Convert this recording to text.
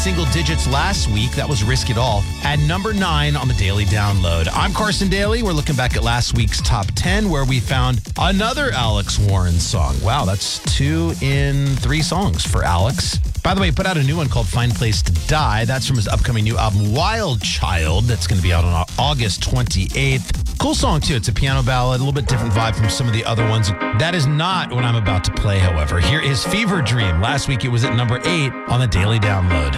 single digits last week. That was Risk It All. At number 9 on the Daily Download. I'm Carson Daly. We're looking back at last week's top 10 where we found another Alex Warren song. Wow, that's 2 in 3 songs for Alex. By the way, he put out a new one called Fine Place to Die. That's from his upcoming new album, Wild Child. That's going to be out on August 28th. Cool song, too. It's a piano ballad, a little bit different vibe from some of the other ones. That is not what I'm about to play, however. Here is Fever Dream. Last week, it was at number 8 on the Daily Download.